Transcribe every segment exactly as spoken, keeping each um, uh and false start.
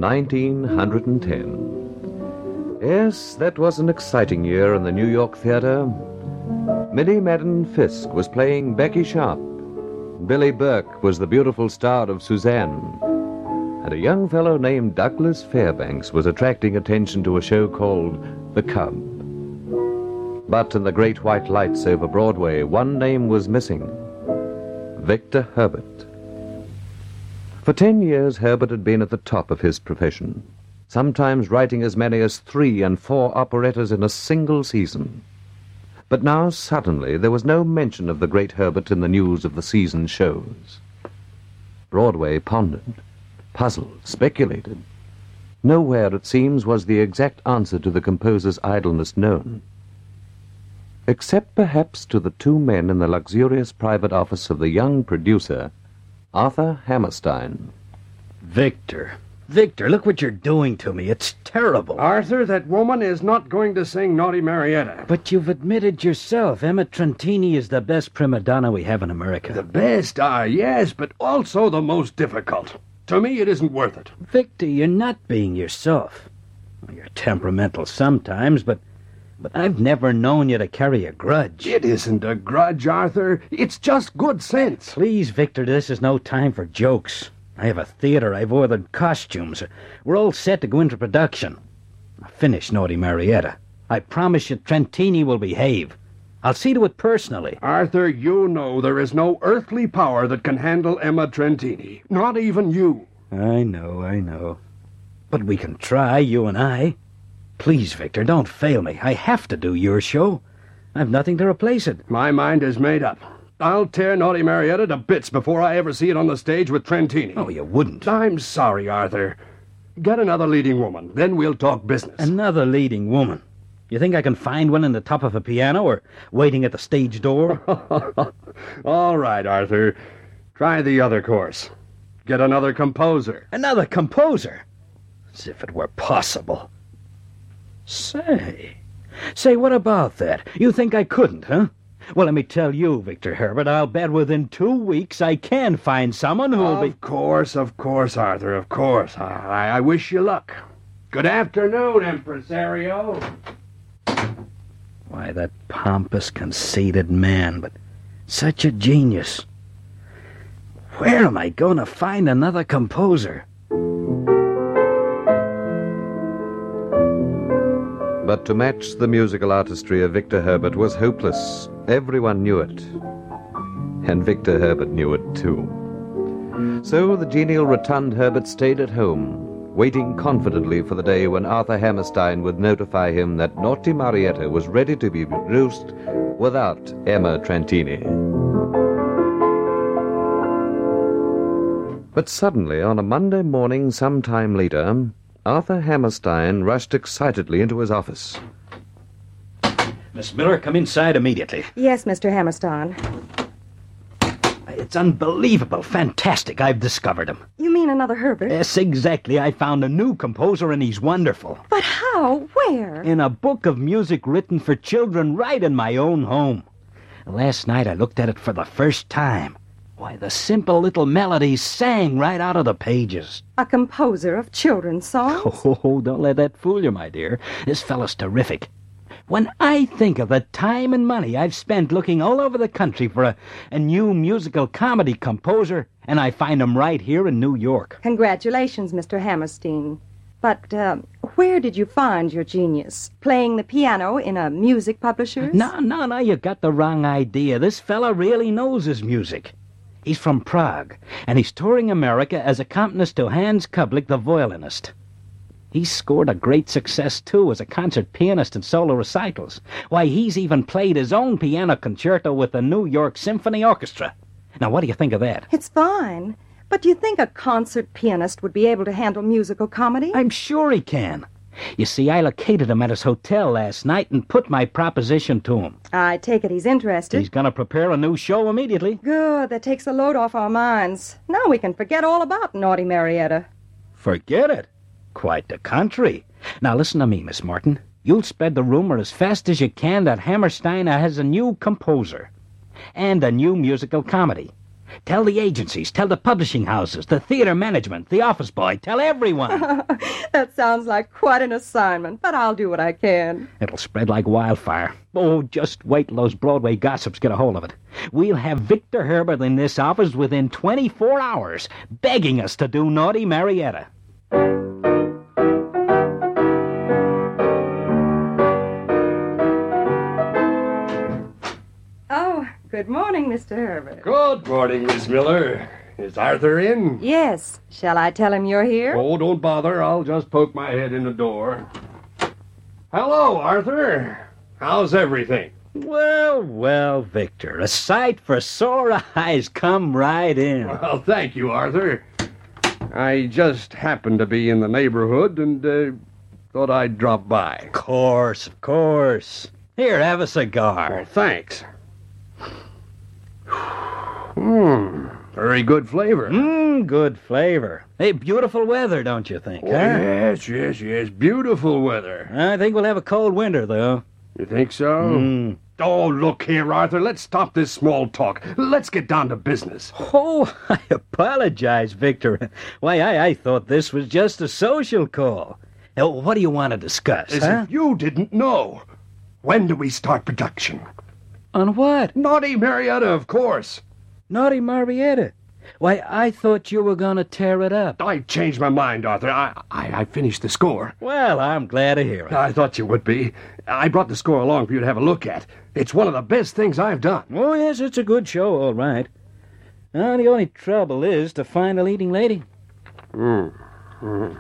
nineteen ten. Yes, that was an exciting year in the New York theater. Minnie Madden Fisk was playing Becky Sharp. Billy Burke was the beautiful star of Suzanne. And a young fellow named Douglas Fairbanks was attracting attention to a show called The Cub. But in the great white lights over Broadway, one name was missing: Victor Herbert. For ten years, Herbert had been at the top of his profession, sometimes writing as many as three and four operettas in a single season. But now, suddenly, there was no mention of the great Herbert in the news of the season shows. Broadway pondered, puzzled, speculated. Nowhere, it seems, was the exact answer to the composer's idleness known. Except perhaps to the two men in the luxurious private office of the young producer, Arthur Hammerstein. Victor, Victor, look what you're doing to me. It's terrible. Arthur, that woman is not going to sing Naughty Marietta. But you've admitted yourself Emma Trentini is the best prima donna we have in America. The best, ah, yes, but also the most difficult. To me, it isn't worth it. Victor, you're not being yourself. You're temperamental sometimes, but but I've never known you to carry a grudge. It isn't a grudge, Arthur. It's just good sense. Please, Victor, this is no time for jokes. I have a theater. I've ordered costumes. We're all set to go into production. I'll finish Naughty Marietta. I promise you Trentini will behave. I'll see to it personally. Arthur, you know there is no earthly power that can handle Emma Trentini. Not even you. I know, I know. But we can try, you and I. Please, Victor, don't fail me. I have to do your show. I've nothing to replace it. My mind is made up. I'll tear Naughty Marietta to bits before I ever see it on the stage with Trentini. Oh, you wouldn't. I'm sorry, Arthur. Get another leading woman, then we'll talk business. Another leading woman? You think I can find one in the top of a piano or waiting at the stage door? All right, Arthur. Try the other course. Get another composer. Another composer? As if it were possible. Say, say, what about that? You think I couldn't, huh? Well, let me tell you, Victor Herbert, I'll bet within two weeks I can find someone who'll be... Of course, of course, Arthur, of course. I, I wish you luck. Good afternoon, impresario. Why, that pompous, conceited man, but such a genius. Where am I going to find another composer? But to match the musical artistry of Victor Herbert was hopeless. Everyone knew it. And Victor Herbert knew it, too. So the genial, rotund Herbert stayed at home, waiting confidently for the day when Arthur Hammerstein would notify him that Naughty Marietta was ready to be produced without Emma Trentini. But suddenly, on a Monday morning some time later, Arthur Hammerstein rushed excitedly into his office. Miss Miller, come inside immediately. Yes, Mister Hammerstein. It's unbelievable, fantastic. I've discovered him. You mean another Herbert? Yes, exactly. I found a new composer, and he's wonderful. But how? Where? In a book of music written for children right in my own home. Last night I looked at it for the first time. Why, the simple little melodies sang right out of the pages. A composer of children's songs? Oh, don't let that fool you, my dear. This fellow's terrific. When I think of the time and money I've spent looking all over the country for a, a new musical comedy composer, and I find him right here in New York. Congratulations, Mister Hammerstein. But uh, where did you find your genius? Playing the piano in a music publisher's? No, no, no, you got the wrong idea. This fella really knows his music. He's from Prague, and he's touring America as accompanist to Hans Kublik, the violinist. He's scored a great success, too, as a concert pianist in solo recitals. Why, he's even played his own piano concerto with the New York Symphony Orchestra. Now, what do you think of that? It's fine. But do you think a concert pianist would be able to handle musical comedy? I'm sure he can. You see, I located him at his hotel last night and put my proposition to him. I take it he's interested. He's going to prepare a new show immediately. Good. That takes a load off our minds. Now we can forget all about Naughty Marietta. Forget it? Quite the contrary. Now listen to me, Miss Martin. You'll spread the rumor as fast as you can that Hammerstein has a new composer and a new musical comedy. Tell the agencies, tell the publishing houses, the theater management, the office boy, tell everyone. That sounds like quite an assignment, but I'll do what I can. It'll spread like wildfire. Oh, just wait till those Broadway gossips get a hold of it. We'll have Victor Herbert in this office within twenty-four hours, begging us to do Naughty Marietta. Oh, good morning, Mister Herbert. Good morning, Miss Miller. Is Arthur in? Yes. Shall I tell him you're here? Oh, don't bother. I'll just poke my head in the door. Hello, Arthur. How's everything? Well, well, Victor, a sight for sore eyes. Come right in. Well, thank you, Arthur. I just happened to be in the neighborhood and uh, thought I'd drop by. Of course, of course. Here, have a cigar. Oh, thanks. Hmm, very good flavor. Mmm, good flavor. Hey, beautiful weather, don't you think, Oh, huh? yes, yes, yes. Beautiful weather. I think we'll have a cold winter, though. You think so? Mm. Oh, look here, Arthur. Let's stop this small talk. Let's get down to business. Oh, I apologize, Victor. Why, I, I thought this was just a social call. Now, what do you want to discuss, As huh? if you didn't know. When do we start production? On what? Naughty Marietta, of course. Naughty Marietta. Why, I thought you were going to tear it up. I changed my mind, Arthur. I, I I finished the score. Well, I'm glad to hear it. I thought you would be. I brought the score along for you to have a look at. It's one of the best things I've done. Oh, yes, it's a good show, all right. Now, the only trouble is to find a leading lady. Hmm. Hmm.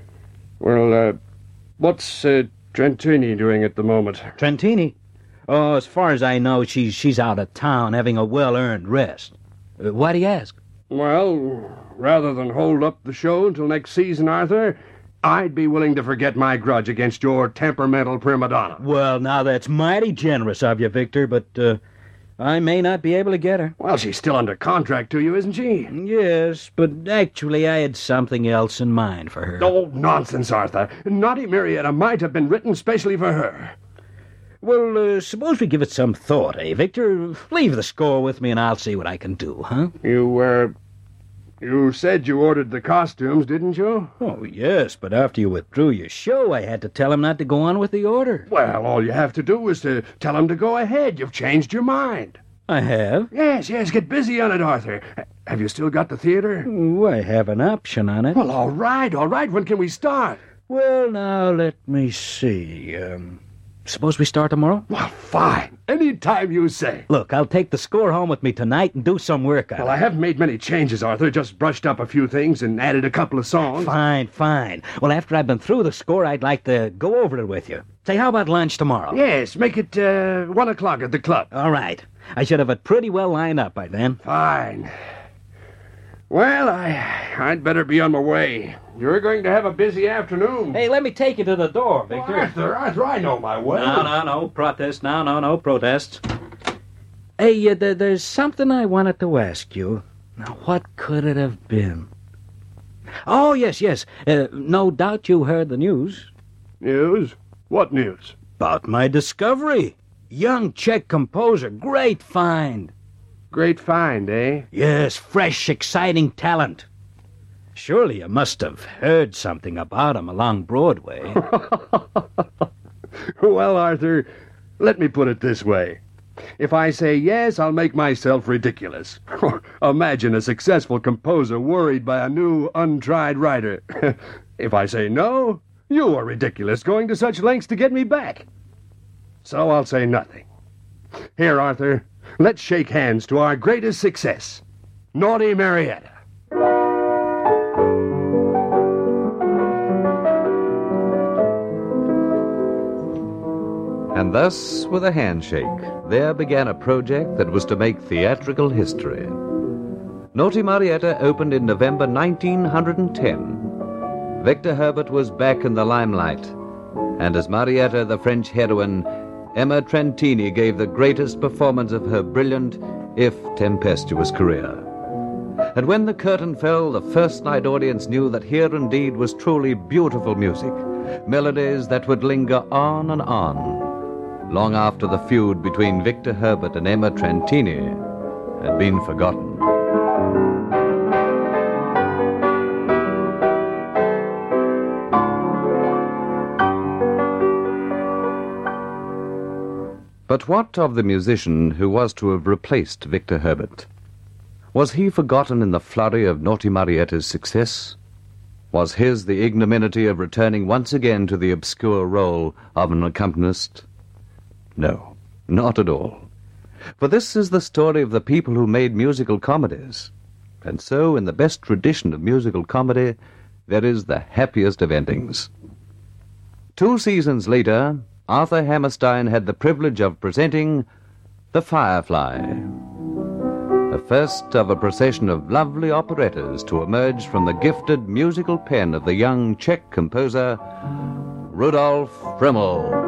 Well, uh, what's uh, Trentini doing at the moment? Trentini? Oh, as far as I know, she's she's out of town having a well-earned rest. Uh, why do you ask? Well, rather than hold up the show until next season, Arthur, I'd be willing to forget my grudge against your temperamental prima donna. Well, now, that's mighty generous of you, Victor, but uh, I may not be able to get her. Well, she's still under contract to you, isn't she? Yes, but actually I had something else in mind for her. Oh, nonsense, Arthur. Naughty Marietta might have been written specially for her. Well, uh, suppose we give it some thought, eh, Victor? Leave the score with me and I'll see what I can do, huh? You, uh, you said you ordered the costumes, didn't you? Oh, yes, but after you withdrew your show, I had to tell him not to go on with the order. Well, all you have to do is to tell him to go ahead. You've changed your mind. I have? Yes, yes, get busy on it, Arthur. Have you still got the theater? Oh, I have an option on it. Well, all right, all right. When can we start? Well, now, let me see. Um, suppose we start tomorrow? Well, fine. Any time you say. Look, I'll take the score home with me tonight and do some work on Well, it. I haven't made many changes, Arthur. Just brushed up a few things and added a couple of songs. Fine, fine. Well, after I've been through the score, I'd like to go over it with you. Say, how about lunch tomorrow? Yes, make it uh, one o'clock at the club. All right. I should have it pretty well lined up by then. Fine. Well, I, I'd better be on my way. You're going to have a busy afternoon. Hey, let me take you to the door, Oh, Victor. Arthur, Arthur, I know my way. No, no, no protest. No, no, no protest. Hey, uh, th- there's something I wanted to ask you. Now, what could it have been? Oh, yes, yes. Uh, no doubt you heard the news. News? What news? About my discovery. Young Czech composer. Great find. Great find, eh? Yes, fresh, exciting talent. Surely you must have heard something about him along Broadway. Well, Arthur, let me put it this way. If I say yes, I'll make myself ridiculous. Imagine a successful composer worried by a new, untried writer. If I say no, you are ridiculous, going to such lengths to get me back. So I'll say nothing. Here, Arthur, let's shake hands to our greatest success, Naughty Marietta. And thus, with a handshake, there began a project that was to make theatrical history. Naughty Marietta opened in November nineteen ten. Victor Herbert was back in the limelight, and as Marietta, the French heroine, Emma Trentini gave the greatest performance of her brilliant, if tempestuous, career. And when the curtain fell, the first night audience knew that here indeed was truly beautiful music, melodies that would linger on and on, long after the feud between Victor Herbert and Emma Trentini had been forgotten. But what of the musician who was to have replaced Victor Herbert? Was he forgotten in the flurry of Naughty Marietta's success? Was his the ignominy of returning once again to the obscure role of an accompanist? No, not at all. For this is the story of the people who made musical comedies. And so, in the best tradition of musical comedy, there is the happiest of endings. Two seasons later, Arthur Hammerstein had the privilege of presenting The Firefly, the first of a procession of lovely operettas to emerge from the gifted musical pen of the young Czech composer Rudolf Friml.